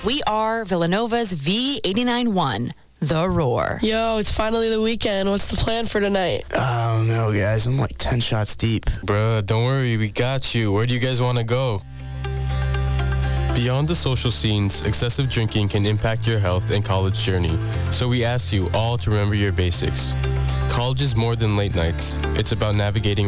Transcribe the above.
We are Villanova's V89.1, The Roar. Yo, it's finally the weekend. What's the plan for tonight? I don't know, guys. I'm like 10 shots deep. Bruh, don't worry. We got you. Where do you guys want to go? Beyond the social scenes, excessive drinking can impact your health and college journey. So we ask you all to remember your basics. College is more than late nights. It's about navigating